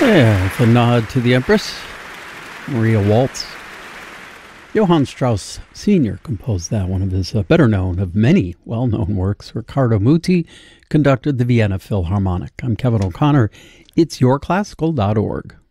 Yeah, with a nod to the Empress, Maria Waltz. Johann Strauss Sr. composed that, one of his better known of many well-known works. Riccardo Muti conducted the Vienna Philharmonic. I'm Kevin O'Connor. It's yourclassical.org.